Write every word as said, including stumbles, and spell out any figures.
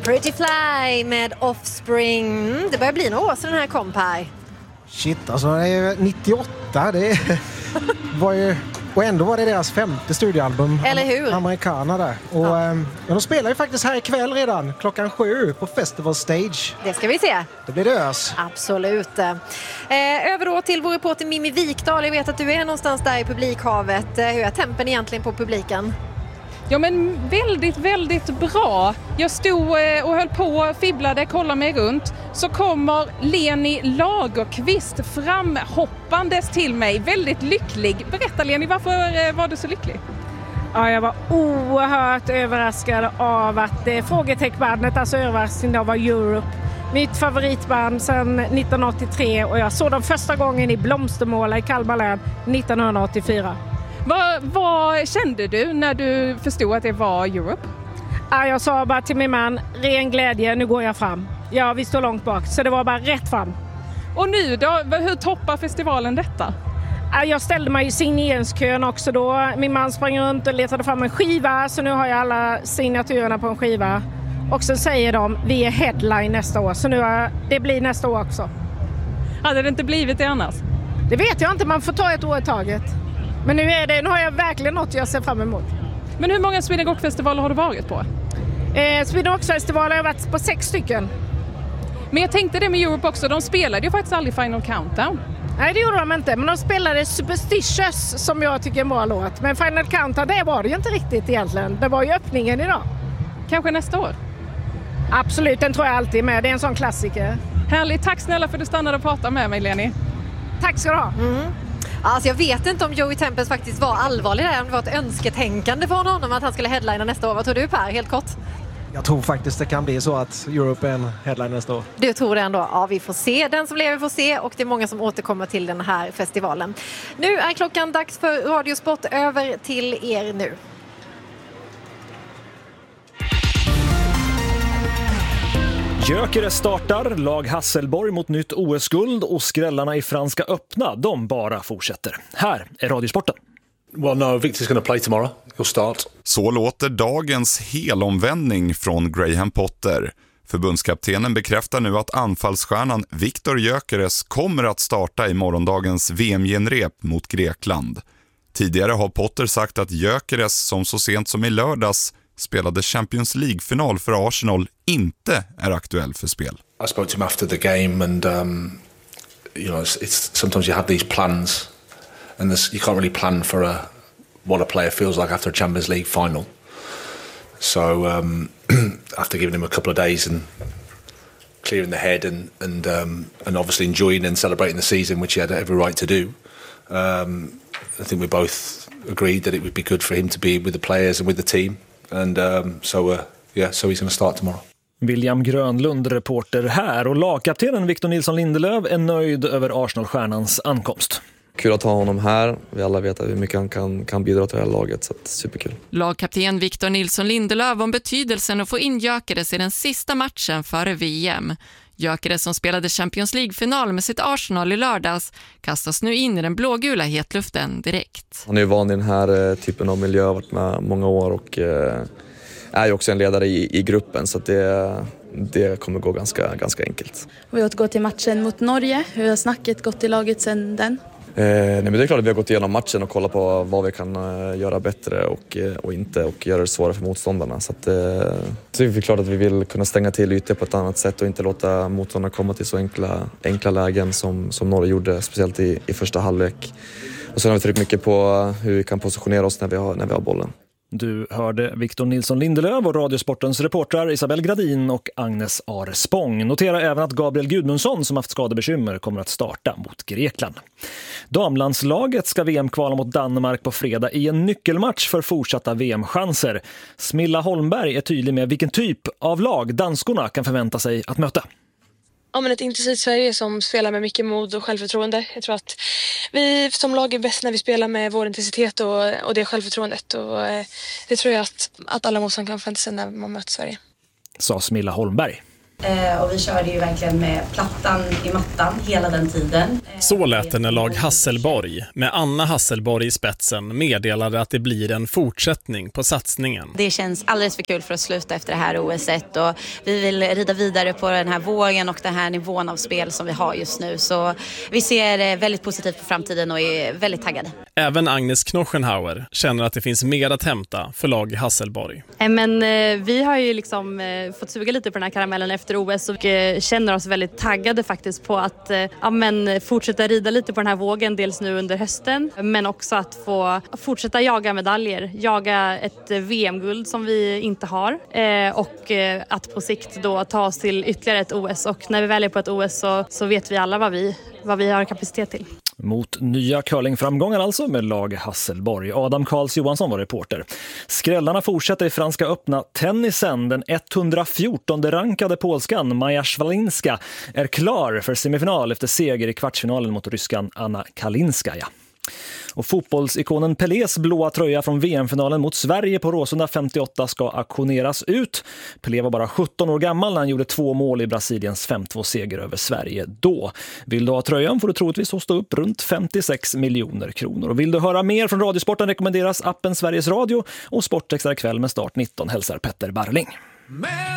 Pretty Fly med Offspring. Det börjar bli några år sedan den här kom här. Shit, alltså det är nittioåtta. Det är, var ju, och ändå var det deras femte studioalbum. Eller hur? Amerikaner där. Och ja. men de spelar ju faktiskt här ikväll redan. Klockan sju på Festival Stage. Det ska vi se. Det blir det ös. Absolut. Eh, över då till vår reporter Mimmi Wikdahl. Jag vet att du är någonstans där i publikhavet. Eh, hur är tempen egentligen på publiken? Ja, men väldigt, väldigt bra. Jag stod och höll på, fibblade, kollade mig runt. Så kommer Leni Lagerqvist framhoppandes till mig. Väldigt lycklig. Berätta Leni, varför var du så lycklig? Ja, jag var oerhört överraskad av att eh, frågeteckbandet, alltså överraskningen var Europe. Mitt favoritband sedan nittonhundraåttiotre och jag såg dem första gången i Blomstermåla i Kalmar län nittonhundraåttiofyra. Vad, vad kände du när du förstod att det var Europe? Ja, jag sa bara till min man, ren glädje, nu går jag fram. Ja, vi står långt bak, så det var bara rätt fram. Och nu då, hur toppar festivalen detta? Ja, jag ställde mig i signeringskön också då. Min man sprang runt och letade fram en skiva, så nu har jag alla signaturerna på en skiva. Och så säger de, vi är headline nästa år, så nu har, det blir nästa år också. Hade det inte blivit det annars? Det vet jag inte, man får ta ett år i taget. Men nu, är det, nu har jag verkligen något jag ser fram emot. Men hur många Sweden Rock-festivaler har du varit på? Eh, Sweden Rock-festivaler har jag varit på sex stycken. Men jag tänkte det med Europe också, de spelade ju faktiskt aldrig Final Countdown. Nej, det gjorde de inte, men de spelade Superstitious som jag tycker är en bra låt. Men Final Countdown, det var det ju inte riktigt egentligen. Det var ju öppningen idag. Kanske nästa år? Absolut, den tror jag alltid med. Det är en sån klassiker. Härligt, tack snälla för att du stannade och pratade med mig, Leni. Tack ska du ha. Mm. Alltså jag vet inte om Joey Tempest faktiskt var allvarlig där, om det var ett önsketänkande från honom att han skulle headlina nästa år. Vad tror du Per, helt kort? Jag tror faktiskt det kan bli så att Europe är en headline nästa år. Du tror det ändå? Ja, vi får se. Den som lever får se, och det är många som återkommer till den här festivalen. Nu är klockan dags för Radiosport. Över till er nu. Gyökeres startar, lag Hasselborg mot nytt O S-guld och skrällarna i Franska öppna, de bara fortsätter. Här är Radiosporten. Well, no, Victor's going to play tomorrow. He'll start. Så låter dagens helomvändning från Graham Potter. Förbundskaptenen bekräftar nu att anfallsstjärnan Viktor Gyökeres kommer att starta i morgondagens V M-genrep mot Grekland. Tidigare har Potter sagt att Gyökeres, som så sent som i lördags spelade Champions League-final för Arsenal, inte är aktuell för spel. I spoke to him after the game and um, you know, it's, it's sometimes you have these plans and this, you can't really plan for a, what a player feels like after a Champions League final. So um, after giving him a couple of days and clearing the head and and um, and obviously enjoying and celebrating the season, which he had every right to do, um, I think we both agreed that it would be good for him to be with the players and with the team. And um, so uh, yeah, so he's going to start tomorrow. William Grönlund, reporter här, och lagkaptenen Victor Nilsson Lindelöf är nöjd över Arsenal-stjärnans ankomst. Kul att ha honom här. Vi alla vet hur mycket han kan, kan bidra till det här laget, så att, superkul. Lagkapten Victor Nilsson Lindelöf om betydelsen att få in Gyökeres i den sista matchen före V M. Gyökeres, som spelade Champions League-final med sitt Arsenal i lördags, kastas nu in i den blågula hetluften direkt. Han är ju van i den här typen av miljö, har varit med många år och eh, är ju också en ledare i, i gruppen, så att det, det kommer gå ganska, ganska enkelt. Vi har gått till matchen mot Norge. Hur har snacket gått i laget sedan den? Eh, nej, men det är klart att vi har gått igenom matchen och kollat på vad vi kan eh, göra bättre och, eh, och inte, och göra det svårare för motståndarna. Så, att, eh, så är det klart att vi vill kunna stänga till ytor på ett annat sätt och inte låta motståndarna komma till så enkla, enkla lägen som, som Norge gjorde, speciellt i, i första halvlek. Och sen har vi tryckt mycket på hur vi kan positionera oss när vi har, när vi har bollen. Du hörde Victor Nilsson Lindelöf och Radiosportens reportrar Isabel Gradin och Agnes R. Spång. Notera även att Gabriel Gudmundsson, som haft skadebekymmer, kommer att starta mot Grekland. Damlandslaget ska V M-kvala mot Danmark på fredag i en nyckelmatch för fortsatta V M-chanser. Smilla Holmberg är tydlig med vilken typ av lag danskorna kan förvänta sig att möta. Ja, men ett intensivt Sverige som spelar med mycket mod och självförtroende. Jag tror att vi som lag är bäst när vi spelar med vår intensitet och, och det självförtroendet. Och det tror jag att, att alla motståndare kan förvänta sig när man möter Sverige. Sa Smilla Holmberg. Eh, och vi körde ju verkligen med plattan i mattan hela den tiden. Eh, Så lät det när lag Hasselborg, med Anna Hasselborg i spetsen, meddelade att det blir en fortsättning på satsningen. Det känns alldeles för kul för att sluta efter det här O S-et och vi vill rida vidare på den här vågen och den här nivån av spel som vi har just nu. Så vi ser väldigt positivt på framtiden och är väldigt taggade. Även Agnes Knochenhauer känner att det finns mer att hämta för lag Hasselborg. Men eh, vi har ju liksom eh, fått suga lite på den här karamellen efter O S och eh, känner oss väldigt taggade faktiskt på att eh, ja, men, fortsätta rida lite på den här vågen, dels nu under hösten, men också att få fortsätta jaga medaljer, jaga ett eh, V M-guld som vi inte har eh, och eh, att på sikt då ta oss till ytterligare ett O S, och när vi väl är på ett O S så, så vet vi alla vad vi, vad vi har kapacitet till. Mot nya curlingframgångar alltså med lag Hasselborg. Adam Karls Johansson var reporter. Skrällarna fortsätter i Franska öppna tennisen. Den etthundrafjortonde rankade polskan Maja Swalinska är klar för semifinal efter seger i kvartsfinalen mot ryskan Anna Kalinskaja. Och fotbollsikonen Pelés blåa tröja från V M-finalen mot Sverige på Råsunda femtioåtta ska auktioneras ut. Pelé var bara sjutton år gammal när han gjorde två mål i Brasiliens fem två seger över Sverige då. Vill du ha tröjan får du troligtvis hosta upp runt femtiosex miljoner kronor. Och vill du höra mer från Radiosporten rekommenderas appen Sveriges Radio och Sportextra ikväll med start nitton hälsar Petter Barling.